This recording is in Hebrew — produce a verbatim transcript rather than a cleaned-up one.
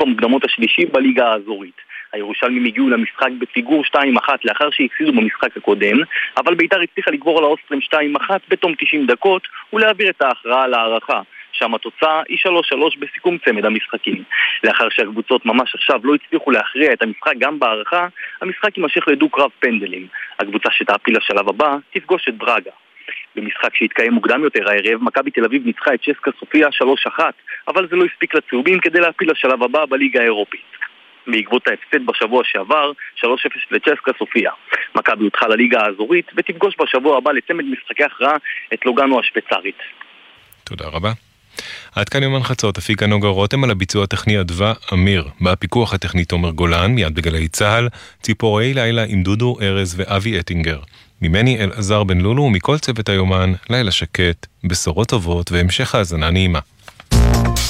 המוקדמות השלישי בליגה האזורית. הירושלמים הגיעו למשחק בפיגור שתיים אחת לאחר שהפסידו במשחק הקודם, אבל בית"ר הצליחה לגבור על האוסטרים שתיים אחת בתום תשעים דקות ולהעביר את ההכרעה להערכה. שם התוצאה היא שלוש שלוש בסיכום צמד המשחקים. לאחר שהקבוצות ממש עכשיו לא הצליחו להכריע את המשחק גם בהערכה, המשחק יימשך לדו קרב פנדלים. הקבוצה שתעפיל לשלב הבא תפגוש את ברגה. במשחק שהתקיים מוקדם יותר הערב, מכבי תל אביב ניצחה את צ'סקה סופיה שלוש אחת, אבל זה לא הספיק לצהובים כדי להפיל לשלב הבא בליגה האירופית. בעקבות ההפסד בשבוע שעבר, שלוש אפס לצ'סקה סופיה. מכבי הודחה לליגה האזורית ותפגוש בשבוע הבא לצמד משחקי הכרעה את לוגאנו השוויצרית. תודה רבה. עד כאן יומן חצות, הפיקה נוגה רותם, על הביצוע הטכני אדווה אמיר, בפיקוח הטכני תומר גולן, מיד בגלי צהל, ציפורי לילה עם דודו ארז ואבי אטינגר. ממני אלעזר בן לולו ומכל צוות היומן, לילה שקט, בשורות טובות והמשך האזנה נעימה.